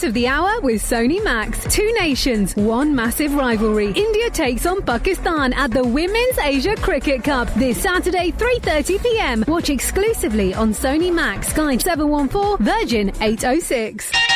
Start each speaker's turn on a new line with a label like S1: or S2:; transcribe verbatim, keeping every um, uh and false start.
S1: of the hour with Sony Max. Two nations, one massive rivalry. India takes on Pakistan at the Women's Asia Cricket Cup this Saturday, three thirty p m. Watch exclusively on Sony Max, Sky seven one four, Virgin eight oh six.